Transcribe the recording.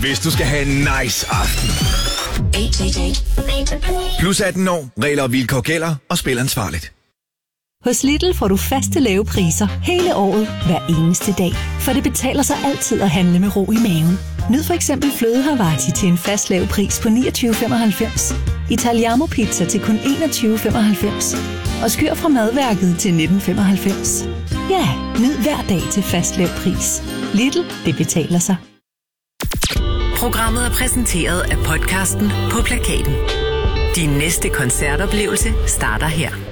hvis du skal have en nice aften. Plus 18 år, regler og vilkår gælder, og spil ansvarligt. Hos Lidl får du faste lave priser hele året, hver eneste dag. For det betaler sig altid at handle med ro i maven. Nyd for eksempel fløde Havarti til en fast lav pris på 29,95. Italiano pizza til kun 21,95. Og skyr fra madværket til 19,95. Ja, nyd hver dag til fast lav pris. Lidl, det betaler sig. Programmet er præsenteret af podcasten På Plakaten. Din næste koncertoplevelse starter her.